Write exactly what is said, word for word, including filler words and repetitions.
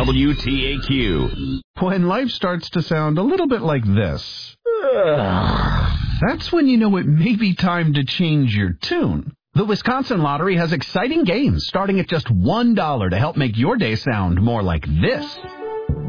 W T A Q. When life starts to sound a little bit like this, that's when you know it may be time to change your tune. The Wisconsin Lottery has exciting games starting at just one dollar to help make your day sound more like this.